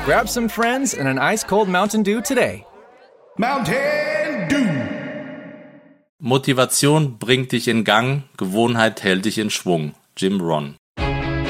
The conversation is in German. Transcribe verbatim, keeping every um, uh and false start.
Grab some friends and an ice-cold Mountain Dew today. Mountain Dew. Motivation bringt dich in Gang, Gewohnheit hält dich in Schwung. Jim Rohn.